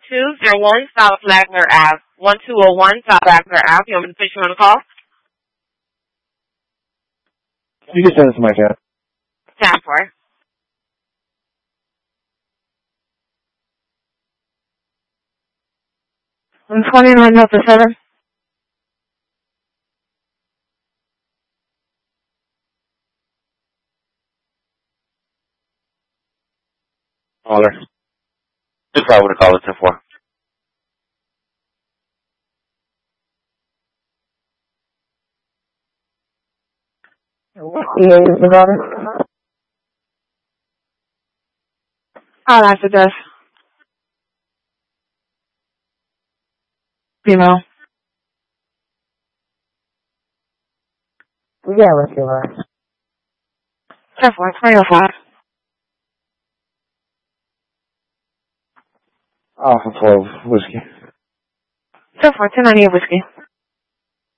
1201 South Flagler Ave. 1201 South Flagler Ave. You want me to put you on the call? You can send it to my cat. Time for it. I'm 29 Delta 7. Caller. Just probably would have called it 10-4. Yeah, Nevada. I'll answer this. Female. Yeah, let's go right. 10-4, 2005. Alpha 12 whiskey. 10-4, 1098 whiskey.